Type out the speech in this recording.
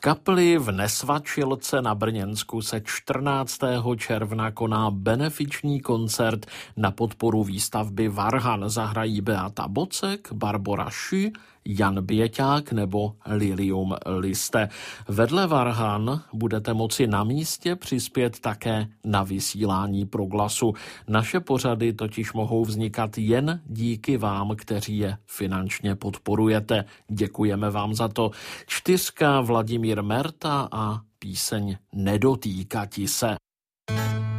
kapli v Nesvačilce na Brněnsku se 14. června koná benefiční koncert na podporu výstavby Varhan. Zahrají Beata Bocek, Barbora Šü, Jan Běťák nebo Lilium Liste. Vedle Varhan budete moci na místě přispět také na vysílání Proglasu. Naše pořady totiž mohou vznikat jen díky vám, kteří je finančně podporujete. Děkujeme vám za to. 4 Vladimír Merta a píseň Nedotýkati se.